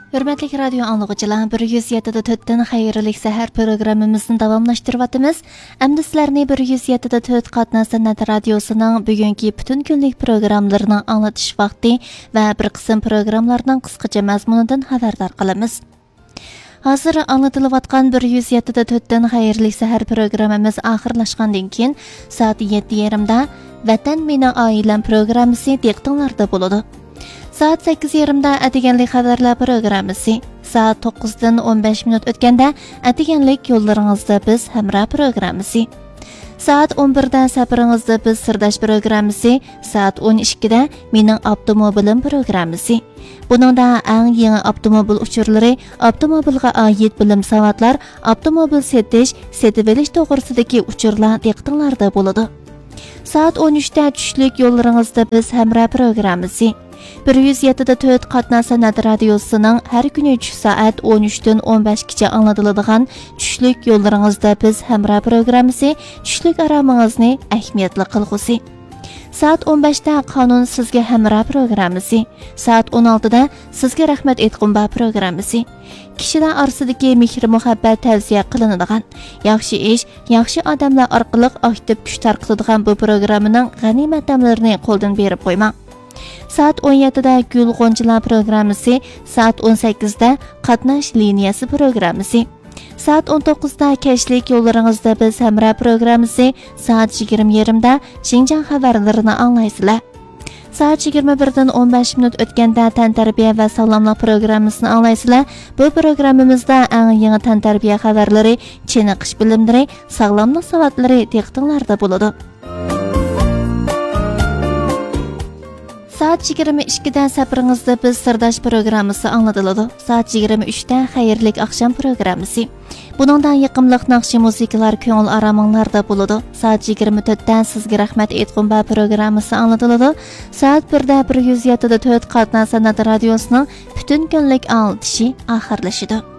Hörmətli radio anlıqçılar, 107.4-dən xeyirlik səhər proqramımızın davamlaşdırıvatımız. Əmdə sizlərni 107.4 Qatna Sənət Radiosunun bugünkü bütün günlük proqramlarını anlatış vaxtı və bir qism proqramlarının qısqaca məzmunundan xəbərdar qılımız. Hazır anlatılıvatqan 107.4-dən xeyirlik səhər proqramımız axırlaşqandan keyin saat 7:30-da Vətən Meni Ailəm proqramısı diqqətinizdə boladı. Saat 8:30-da Ətigenlik xəbərlər proqramısı, saat 9-dan 15 minut ötkəndə Ətigenlik yollarınızda biz həmrə proqramısı, saat 11-də səfirinizdə biz sırdaş proqramısı, saat 12-də Mening avtomobilim proqramısı. Buningda eng yangi avtomobil uchurlari, avtomobilga oid bilim savatlar, avtomobil setish, setib olish to'g'risidagi uchurlar diqqatingizda bo'ladi. Saat 13'da tushlik yo'llaringizda biz həmrə proqramısı. 107.4 Qatna Sənət Radiosunun hər günü 3 saat 13'dan 15-gacha anlatıladigan tushlik yo'llaringizda biz həmrə proqramısı, tushlik aramangizni ahamiyatli qilgusi. Saat 15'da Qonun sizga həmrə proqramısı, saat 16'da sizga rahmat aytqumba proqramısı. Kishilar orasidagi mehr-muhabbat tavsiya qilinadigan, yaxshi ish, yaxshi odamlar orqali aktiv kuch tarqatadigan bu programmaning g'animat damlarini qo'ldan berib qo'ymang. Saat 17'da Gül G'onchilar proqramısı, saat 18'da Qatnash liniyasi proqramısı. Saat 19'da Keşlik yo'llaringizda biz həmrə proqramısı, saat 20:30-da Xinjiang xəbərlərini anlaysizlar. Saat 21'dan 15 minut ötkəndə Təntarbiya və Sağlamlıq proqramısını anlaysizlar. Bu proqramımızda ən yeni təntarbiya xəbərləri, çeniqish bilimləri, sağlamlıq savatları diqqətinizdə bo'ladi. Saat 22'da səfirinizdə biz sırdaş proqramısı anlatılады. Saat 23'da xeyirlik axşam proqramısı. Buningdan yiqimliq naqshi musiqalar ko'ngil araminglarda bo'ladi. Saat 24'da sizga rahmat aytqumba proqramısı anlatılады. Saat 1'da 107.4 Qatna Sənət Radiosunun bütün günlük anlatışı axırlaşıdı.